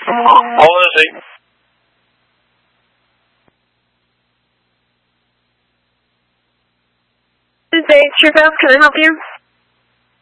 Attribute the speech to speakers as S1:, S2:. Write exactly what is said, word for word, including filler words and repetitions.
S1: Hold on a second.
S2: This is Dave True Fast. Can I help you?